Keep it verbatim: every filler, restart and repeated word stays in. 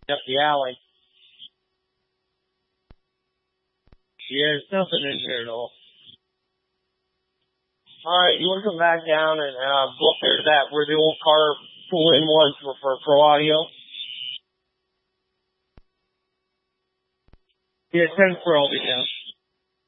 up the alley. Yeah, there's nothing in here at all. Alright, you want to come back down and uh, look at that where the old car pull-in was for, for Pro Audio? Yeah, ten for I'll be down.